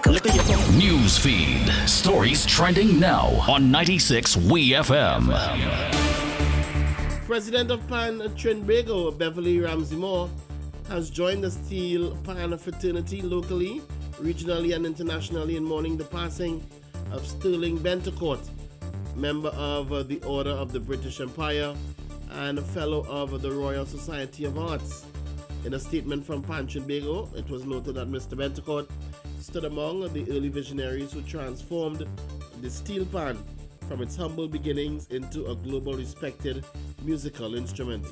News feed. Stories trending now on 96 WeFM. President of Pan Trinbago, Beverly Ramsey Moore, has joined the Steel Pan fraternity locally, regionally and internationally in mourning the passing of Sterling Bentecourt, member of the Order of the British Empire and a fellow of the Royal Society of Arts. In a statement from Pan Trinbago, it was noted that Mr. Bentecourt stood among the early visionaries who transformed the steel pan from its humble beginnings into a global respected musical instrument.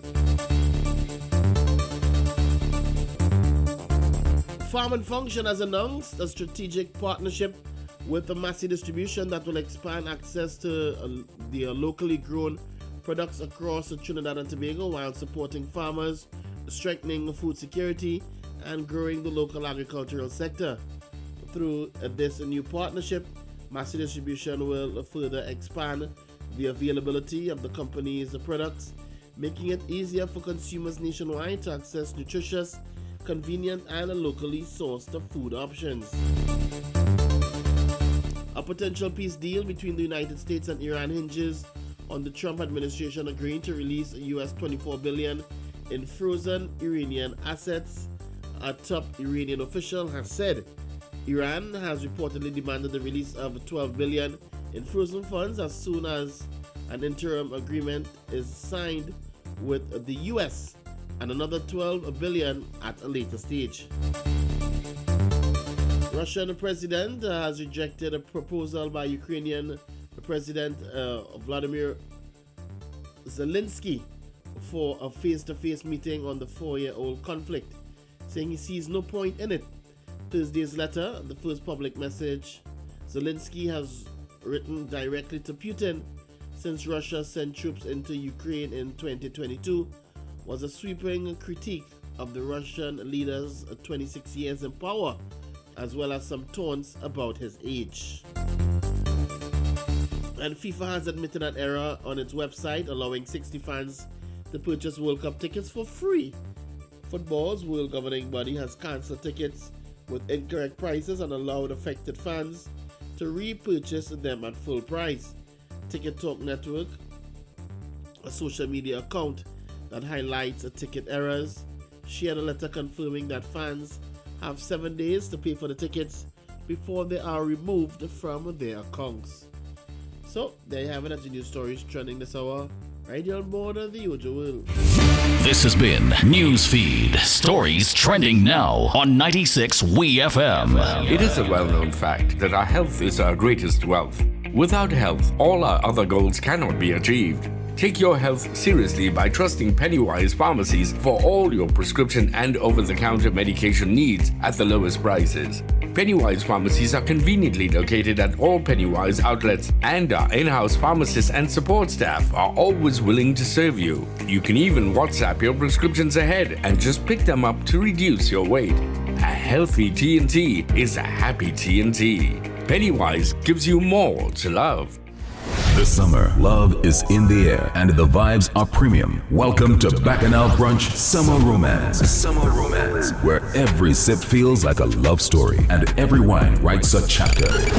Farm and Function has announced a strategic partnership with the Massey Distribution that will expand access to the locally grown products across Trinidad and Tobago while supporting farmers, strengthening food security, and growing the local agricultural sector. Through this new partnership, Massey Distribution will further expand the availability of the company's products, making it easier for consumers nationwide to access nutritious, convenient, and locally sourced food options. A potential peace deal between the United States and Iran hinges on the Trump administration agreeing to release US $24 billion in frozen Iranian assets, a top Iranian official has said. Iran has reportedly demanded the release of $12 billion in frozen funds as soon as an interim agreement is signed with the US and another $12 billion at a later stage. Russian president has rejected a proposal by Ukrainian President Vladimir Zelensky for a face-to-face meeting on the 4-year-old conflict, saying he sees no point in it. Thursday's letter, the first public message Zelensky has written directly to Putin since Russia sent troops into Ukraine in 2022, was a sweeping critique of the Russian leader's 26 years in power, as well as some taunts about his age. And FIFA has admitted an error on its website, allowing 60 fans to purchase World Cup tickets for free. Football's world governing body has cancelled tickets with incorrect prices and allowed affected fans to repurchase them at full price. Ticket Talk Network, a social media account that highlights ticket errors, shared a letter confirming that fans have 7 days to pay for the tickets before they are removed from their accounts. So, there you have it, as the news stories trending this hour, right here on board of the usual. This has been Newsfeed. Stories trending now on 96 WeFM. It is a well-known fact that our health is our greatest wealth. Without health, all our other goals cannot be achieved. Take your health seriously by trusting Pennywise Pharmacies for all your prescription and over-the-counter medication needs at the lowest prices. Pennywise Pharmacies are conveniently located at all Pennywise outlets, and our in-house pharmacists and support staff are always willing to serve you. You can even WhatsApp your prescriptions ahead and just pick them up to reduce your weight. A healthy TNT is a happy TNT. Pennywise gives you more to love. This summer, love is in the air and the vibes are premium. Welcome to Bacchanal Brunch Summer Romance. Summer Romance, where every sip feels like a love story and every wine writes a chapter.